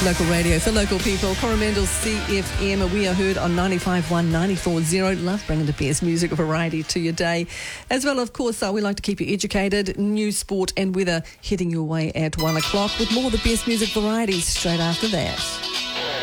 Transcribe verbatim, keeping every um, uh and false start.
Local radio for local people. Coromandel C F M. We are heard on ninety-five point one, ninety-four point zero. Love bringing the best music variety to your day. As well, of course, uh, we like to keep you educated. News, sport and weather heading your way at one o'clock with more of the best music varieties straight after that.